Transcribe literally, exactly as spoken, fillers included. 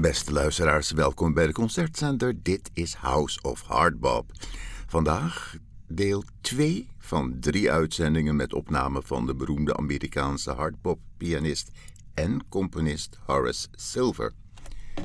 Beste luisteraars, welkom bij de Concertzender. Dit is House of Hardbop. Vandaag deel twee van drie uitzendingen met opname van de beroemde Amerikaanse hardbop-pianist en componist Horace Silver.